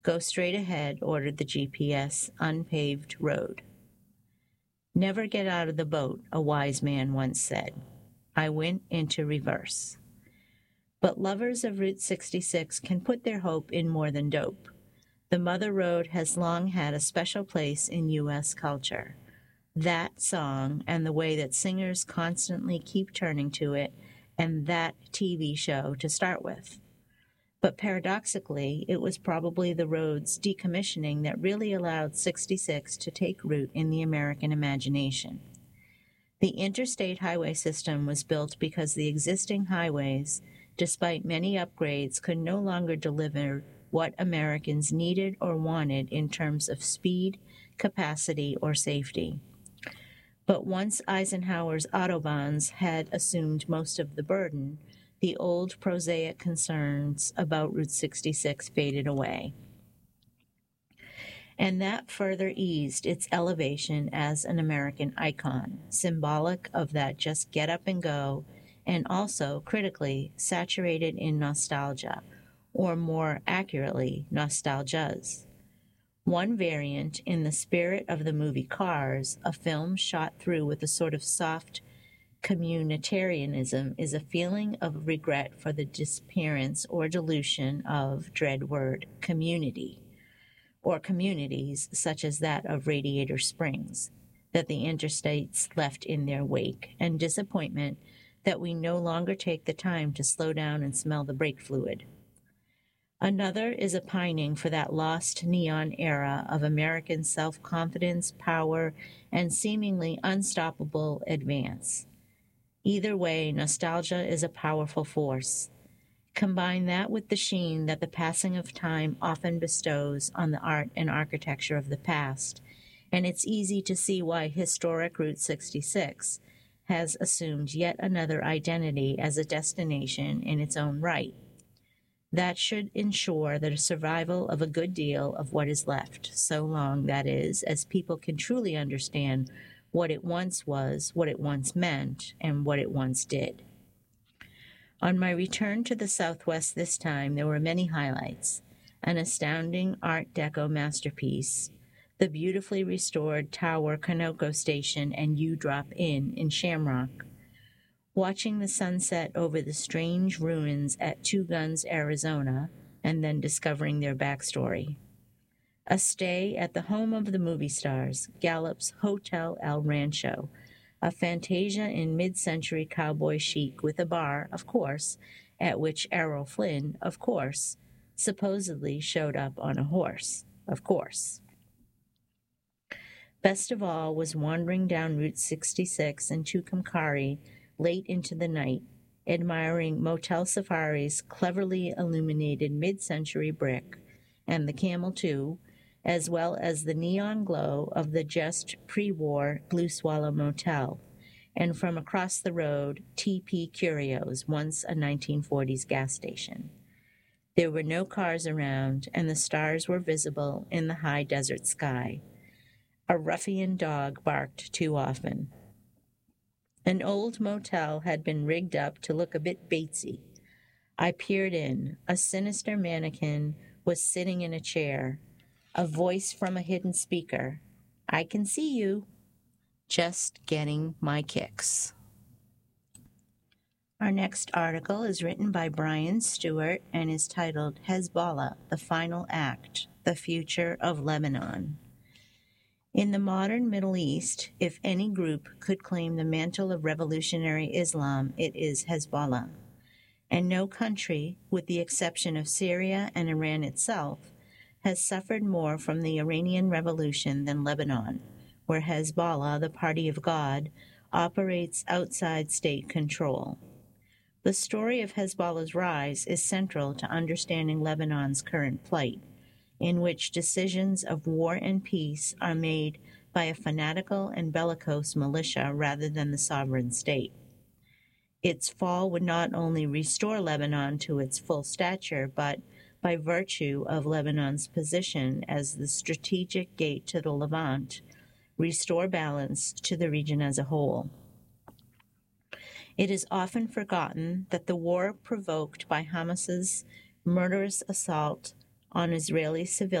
Go straight ahead, ordered the GPS, unpaved road. Never get out of the boat, a wise man once said. I went into reverse. But lovers of Route 66 can put their hope in more than dope. The Mother Road has long had a special place in U.S. culture. That song and the way that singers constantly keep turning to it, and that TV show to start with. But paradoxically, it was probably the road's decommissioning that really allowed 66 to take root in the American imagination. The interstate highway system was built because the existing highways, despite many upgrades, could no longer deliver what Americans needed or wanted in terms of speed, capacity, or safety. But once Eisenhower's Autobahns had assumed most of the burden, the old prosaic concerns about Route 66 faded away. And that further eased its elevation as an American icon, symbolic of that just get up and go, and also, critically, saturated in nostalgia, or more accurately, nostalgias. One variant, in the spirit of the movie Cars, a film shot through with a sort of soft communitarianism, is a feeling of regret for the disappearance or dilution of, dread word, community, or communities such as that of Radiator Springs, that the interstates left in their wake, and disappointment that we no longer take the time to slow down and smell the brake fluid. Another is a pining for that lost neon era of American self-confidence, power, and seemingly unstoppable advance. Either way, nostalgia is a powerful force. Combine that with the sheen that the passing of time often bestows on the art and architecture of the past, and it's easy to see why historic Route 66 has assumed yet another identity as a destination in its own right. That should ensure the survival of a good deal of what is left, so long, that is, as people can truly understand what it once was, what it once meant, and what it once did. On my return to the Southwest this time, there were many highlights. An astounding Art Deco masterpiece, the beautifully restored Tower Conoco Station and U-Drop Inn in Shamrock, watching the sunset over the strange ruins at Two Guns, Arizona, and then discovering their backstory. A stay at the home of the movie stars, Gallup's Hotel El Rancho, a fantasia in mid-century cowboy chic with a bar, of course, at which Errol Flynn, of course, supposedly showed up on a horse, of course. Best of all was wandering down Route 66 in Tucumcari late into the night, admiring Motel Safari's cleverly illuminated mid-century brick, and the Camel 2, as well as the neon glow of the just pre-war Blue Swallow Motel, and from across the road, T.P. Curios, once a 1940s gas station. There were no cars around, and the stars were visible in the high desert sky. A ruffian dog barked too often. An old motel had been rigged up to look a bit Batesy. I peered in. A sinister mannequin was sitting in a chair. A voice from a hidden speaker. I can see you. Just getting my kicks. Our next article is written by Brian Stewart and is titled Hezbollah, the Final Act, The Future of Lebanon. In the modern Middle East, if any group could claim the mantle of revolutionary Islam, it is Hezbollah. And no country, with the exception of Syria and Iran itself, has suffered more from the Iranian Revolution than Lebanon, where Hezbollah, the Party of God, operates outside state control. The story of Hezbollah's rise is central to understanding Lebanon's current plight, in which decisions of war and peace are made by a fanatical and bellicose militia rather than the sovereign state. Its fall would not only restore Lebanon to its full stature, but, by virtue of Lebanon's position as the strategic gate to the Levant, restore balance to the region as a whole. It is often forgotten that the war provoked by Hamas's murderous assault on Israeli civilians